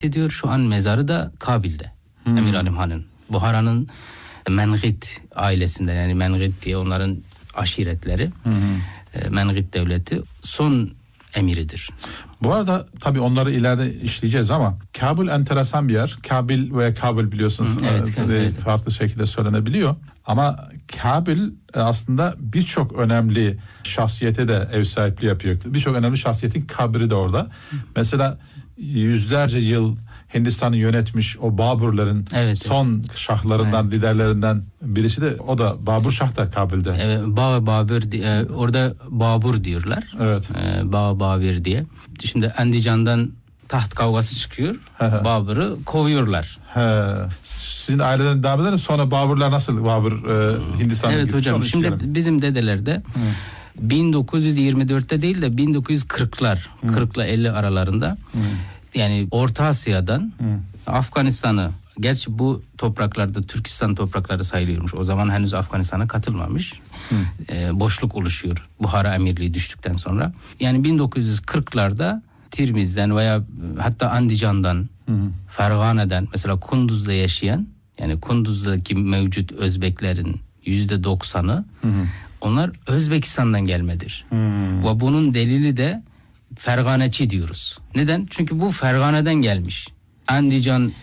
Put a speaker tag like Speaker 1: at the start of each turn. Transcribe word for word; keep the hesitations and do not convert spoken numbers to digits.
Speaker 1: ediyor. Şu an mezarı da Kabil'de. Hmm. Emir Alim Han'ın. Buhara'nın Menğit ailesinden, yani Menğit diye onların aşiretleri. Hmm. Menğit devleti son emiridir.
Speaker 2: Bu arada tabii onları ileride işleyeceğiz ama Kabil enteresan bir yer. Kabil veya Kabil biliyorsunuz. Hı, evet, evet. Farklı şekilde söylenebiliyor. Ama Kabil aslında birçok önemli şahsiyete de ev sahipliği yapıyor. Birçok önemli şahsiyetin kabri de orada. Hı. Mesela yüzlerce yıl Hindistan'ı yönetmiş o Baburların evet, son evet. şahlarından, evet. liderlerinden birisi de o da Babur Şah da Kabil'de.
Speaker 1: Evet, Ba Babur e, orada Babur diyorlar. Evet. E, Ba Babur diye. Şimdi Andijan'dan taht kavgası çıkıyor. Babur'u kovuyorlar.
Speaker 2: He. Sizin aileden devam edelim. Sonra Baburlar nasıl Babur e, Hindistan'a
Speaker 1: Evet hocam. Şimdi işleyelim. Bizim dedelerde Hı. bin dokuz yüz yirmi dörtte değil de bin dokuz yüz kırklar, Hı. kırk ile elli aralarında Hı. yani Orta Asya'dan Hı. Afganistan'ı, gerçi bu topraklarda Türkistan toprakları sayılıyormuş. O zaman henüz Afganistan'a katılmamış. E, boşluk oluşuyor Buhara Emirliği düştükten sonra. Yani bin dokuz yüz kırklarda Tirmiz'den veya hatta Andijan'dan, hı hı. Fergane'den, mesela Kunduz'da yaşayan, yani Kunduz'daki mevcut Özbeklerin yüzde doksanı onlar Özbekistan'dan gelmedir. Hı hı. Ve bunun delili de Ferganeci diyoruz. Neden? Çünkü bu Fergane'den gelmiş. Andijan